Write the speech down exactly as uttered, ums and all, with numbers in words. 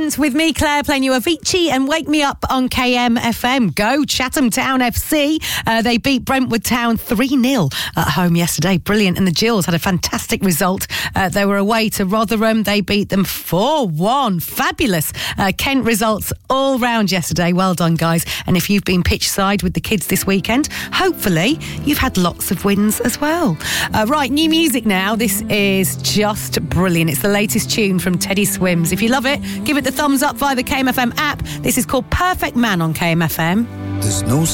Weekend with me, Claire, playing you Avicii and Wake Me Up on K M F M. Go Chatham Town F C. Uh, they beat Brentwood Town three nil at home yesterday. Brilliant. And the Gills had a fantastic result. Uh, they were away to Rotherham. They beat them four one. Fabulous. Uh, Kent results all round yesterday. Well done, guys. And if you've been pitch side with the kids this weekend, hopefully you've had lots of wins as well. Uh, right, new music now. This is just brilliant. It's the latest tune from Teddy Swims. If you love it, give it the thumbs up via the K M F M app. This is called Perfect Man on K M F M. There's no